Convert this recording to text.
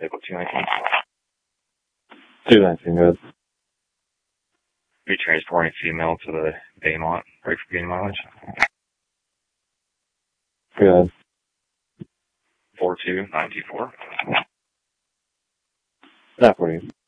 Vehicle 219. 219, good. Be transporting female to the Baymont, break for gain mileage. Good. 42924. That for you.